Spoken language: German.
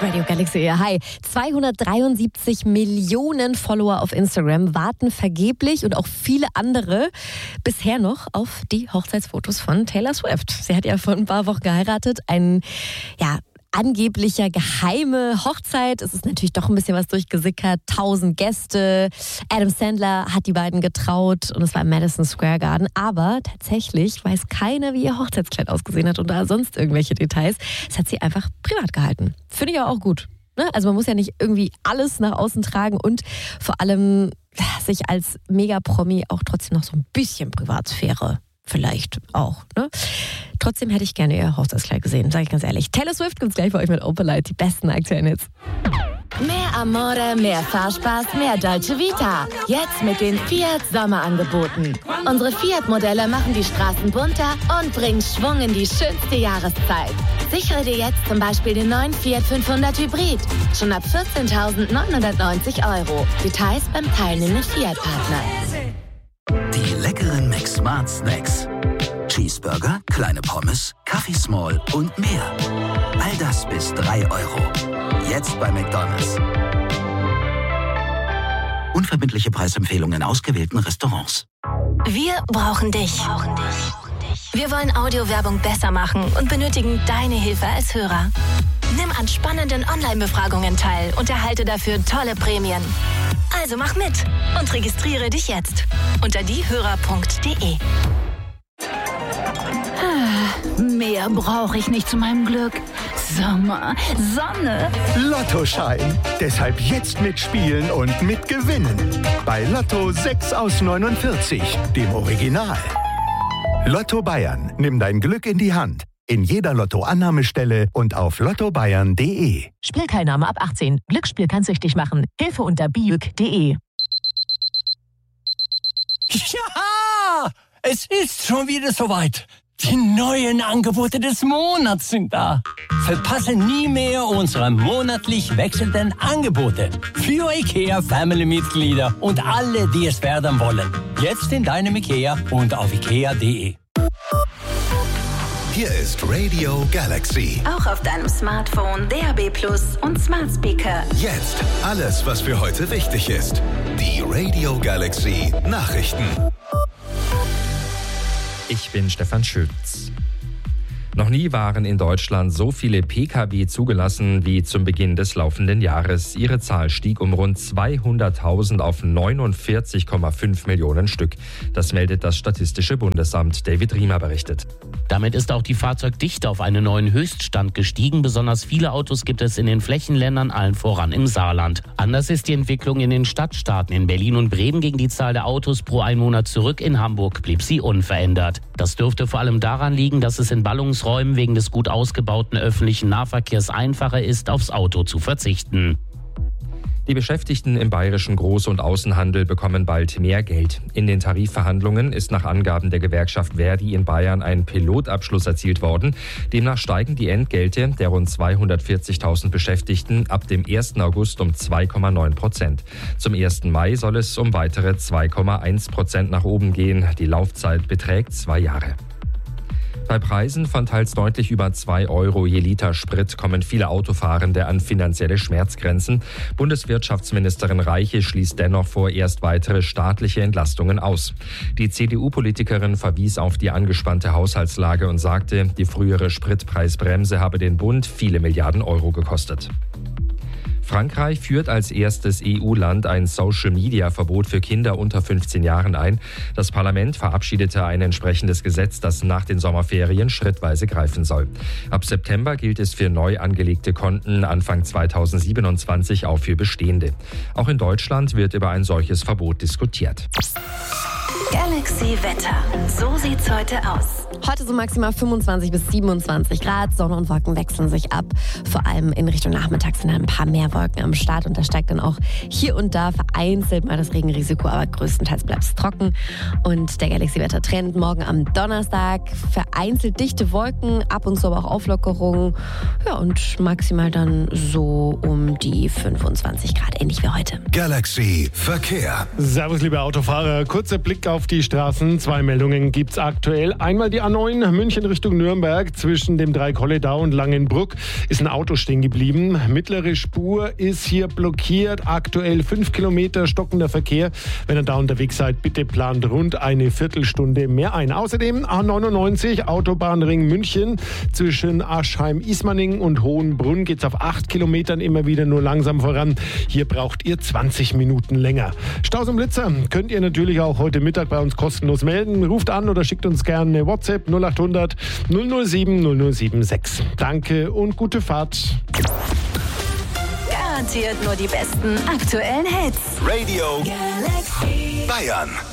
Radio Galaxy, hi. 273 Millionen Follower auf Instagram warten vergeblich und auch viele andere bisher noch auf die Hochzeitsfotos von Taylor Swift. Sie hat ja vor ein paar Wochen geheiratet. Ein, angeblicher geheime Hochzeit. Es ist natürlich doch ein bisschen was durchgesickert. 1000 Gäste. Adam Sandler hat die beiden getraut und es war im Madison Square Garden. Aber tatsächlich weiß keiner, wie ihr Hochzeitskleid ausgesehen hat und da sonst irgendwelche Details. Das hat sie einfach privat gehalten. Finde ich auch gut. Ne? Also man muss ja nicht irgendwie alles nach außen tragen und vor allem sich als Mega-Promi auch trotzdem noch so ein bisschen Privatsphäre vielleicht auch. Ne? Trotzdem hätte ich gerne ihr Hochzeitskleid gesehen, sage ich ganz ehrlich. Taylor Swift gibt's gleich bei euch mit Opalite, die besten aktuellen Hits. Mehr Amore, mehr Fahrspaß, mehr Dolce Vita. Jetzt mit den Fiat Sommerangeboten. Unsere Fiat-Modelle machen die Straßen bunter und bringen Schwung in die schönste Jahreszeit. Sichere dir jetzt zum Beispiel den neuen Fiat 500 Hybrid. Schon ab 14.990 €. Details beim teilnehmenden Fiat-Partner. Die leckeren McSmart Snacks. Cheeseburger, kleine Pommes, Kaffee Small und mehr. All das bis 3 €. Jetzt bei McDonald's. Unverbindliche Preisempfehlungen in ausgewählten Restaurants. Wir brauchen dich. Wir wollen Audiowerbung besser machen und benötigen deine Hilfe als Hörer. Nimm an spannenden Online-Befragungen teil und erhalte dafür tolle Prämien. Also mach mit und registriere dich jetzt unter diehörer.de. Mehr brauche ich nicht zu meinem Glück. Sommer, Sonne. Lottoschein. Deshalb jetzt mitspielen und mitgewinnen. Bei Lotto 6 aus 49, dem Original. Lotto Bayern. Nimm dein Glück in die Hand. In jeder Lotto-Annahmestelle und auf lottobayern.de. Spielteilnahme ab 18. Glücksspiel kann süchtig machen. Hilfe unter biüg.de. Ja, es ist schon wieder soweit. Die neuen Angebote des Monats sind da. Verpasse nie mehr unsere monatlich wechselnden Angebote für IKEA-Family-Mitglieder und alle, die es werden wollen. Jetzt in deinem IKEA und auf ikea.de. Hier ist Radio Galaxy. Auch auf deinem Smartphone, DAB+ und Smart Speaker. Jetzt alles, was für heute wichtig ist. Die Radio Galaxy Nachrichten. Ich bin Stefan Schütz. Noch nie waren in Deutschland so viele Pkw zugelassen wie zum Beginn des laufenden Jahres. Ihre Zahl stieg um rund 200.000 auf 49,5 Millionen Stück. Das meldet das Statistische Bundesamt. David Riemer berichtet. Damit ist auch die Fahrzeugdichte auf einen neuen Höchststand gestiegen. Besonders viele Autos gibt es in den Flächenländern, allen voran im Saarland. Anders ist die Entwicklung in den Stadtstaaten. In Berlin und Bremen ging die Zahl der Autos pro Einwohner zurück. In Hamburg blieb sie unverändert. Das dürfte vor allem daran liegen, dass es in Ballungsräumen wegen des gut ausgebauten öffentlichen Nahverkehrs einfacher ist, aufs Auto zu verzichten. Die Beschäftigten im bayerischen Groß- und Außenhandel bekommen bald mehr Geld. In den Tarifverhandlungen ist nach Angaben der Gewerkschaft Verdi in Bayern ein Pilotabschluss erzielt worden. Demnach steigen die Entgelte der rund 240.000 Beschäftigten ab dem 1. August um 2,9%. Zum 1. Mai soll es um weitere 2,1% nach oben gehen. Die Laufzeit beträgt 2 Jahre. Bei Preisen von teils deutlich über 2 € je Liter Sprit kommen viele Autofahrende an finanzielle Schmerzgrenzen. Bundeswirtschaftsministerin Reiche schließt dennoch vorerst weitere staatliche Entlastungen aus. Die CDU-Politikerin verwies auf die angespannte Haushaltslage und sagte, die frühere Spritpreisbremse habe den Bund viele Milliarden Euro gekostet. Frankreich führt als erstes EU-Land ein Social-Media-Verbot für Kinder unter 15 Jahren ein. Das Parlament verabschiedete ein entsprechendes Gesetz, das nach den Sommerferien schrittweise greifen soll. Ab September gilt es für neu angelegte Konten, Anfang 2027 auch für bestehende. Auch in Deutschland wird über ein solches Verbot diskutiert. Galaxy Wetter. So sieht's heute aus. Heute so maximal 25 bis 27 Grad. Sonne und Wolken wechseln sich ab. Vor allem in Richtung Nachmittag sind ein paar mehr Wolken am Start. Und da steigt dann auch hier und da vereinzelt mal das Regenrisiko. Aber größtenteils bleibt es trocken. Und der Galaxy-Wetter-Trend morgen am Donnerstag. Vereinzelt dichte Wolken, ab und zu aber auch Auflockerungen. Ja, und maximal dann so um die 25 Grad. Ähnlich wie heute. Galaxy Verkehr. Servus, liebe Autofahrer. Kurzer Blick auf die Straßen. 2 Meldungen gibt's aktuell. Einmal die A9 München Richtung Nürnberg zwischen dem Dreikolledau und Langenbrück ist ein Auto stehen geblieben. Mittlere Spur ist hier blockiert. Aktuell 5 Kilometer stockender Verkehr. Wenn ihr da unterwegs seid, bitte plant rund eine Viertelstunde mehr ein. Außerdem A99 Autobahnring München zwischen Aschheim-Ismaning und Hohenbrunn geht's auf 8 Kilometern immer wieder nur langsam voran. Hier braucht ihr 20 Minuten länger. Staus und Blitzer könnt ihr natürlich auch heute Mittag bei uns kostenlos melden. Ruft an oder schickt uns gerne eine WhatsApp 0800 007 076. Danke und gute Fahrt. Garantiert nur die besten aktuellen Hits. Radio Galaxy Bayern.